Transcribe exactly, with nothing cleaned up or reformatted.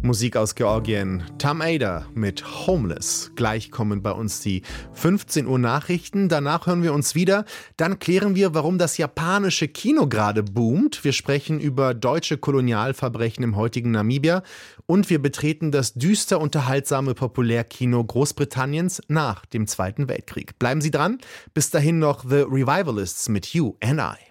Musik aus Georgien. Tam Ader mit Homeless. Gleich kommen bei uns die fünfzehn Uhr Nachrichten. Danach hören wir uns wieder. Dann klären wir, warum das japanische Kino gerade boomt. Wir sprechen über deutsche Kolonialverbrechen im heutigen Namibia. Und wir betreten das düster unterhaltsame Populärkino Großbritanniens nach dem Zweiten Weltkrieg. Bleiben Sie dran. Bis dahin noch The Revivalists mit You and I.